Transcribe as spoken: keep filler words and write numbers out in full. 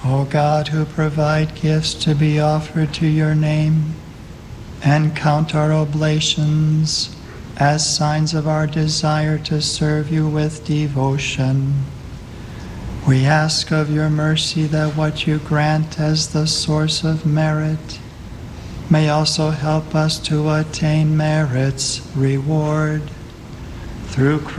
O God, who provide gifts to be offered to your name, and count our oblations as signs of our desire to serve you with devotion, we ask of your mercy that what you grant as the source of merit may also help us to attain merit's reward. Through